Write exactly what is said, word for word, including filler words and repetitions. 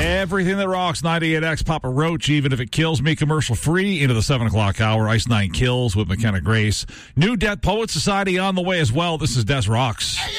Everything that rocks, ninety-eight X, Papa Roach, even if it kills me, commercial free, into the seven o'clock hour, Ice Nine Kills with McKenna Grace. New Death Poet Society on the way as well. This is Des Rocks.